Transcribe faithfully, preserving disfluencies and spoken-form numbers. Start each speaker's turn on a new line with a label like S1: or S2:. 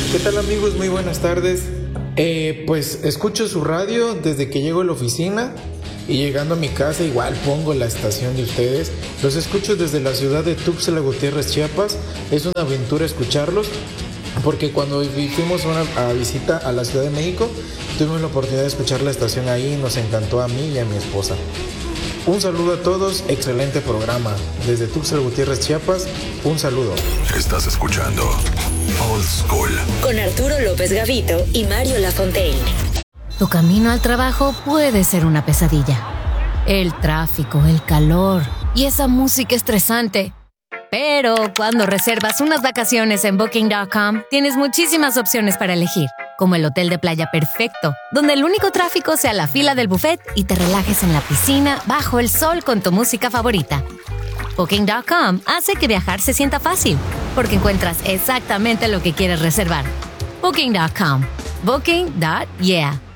S1: ¿Qué tal, amigos? Muy buenas tardes. Eh, pues escucho su radio desde que llego a la oficina y llegando a mi casa igual pongo la estación de ustedes. Los escucho desde la ciudad de Tuxtla Gutiérrez, Chiapas. Es una aventura escucharlos porque cuando fuimos a una a visita a la Ciudad de México tuvimos la oportunidad de escuchar la estación ahí y nos encantó a mí y a mi esposa. Un saludo a todos, excelente programa. Desde Tuxtla Gutiérrez, Chiapas, un saludo.
S2: Estás escuchando Old School
S3: con Arturo López Gavito y Mario Lafontaine.
S4: Tu camino al trabajo puede ser una pesadilla. El tráfico, el calor y esa música estresante. Pero cuando reservas unas vacaciones en Booking punto com, tienes muchísimas opciones para elegir, como el hotel de playa perfecto, donde el único tráfico sea la fila del buffet y te relajes en la piscina bajo el sol con tu música favorita. Booking punto com hace que viajar se sienta fácil, porque encuentras exactamente lo que quieres reservar. Booking punto com. Booking. Yeah.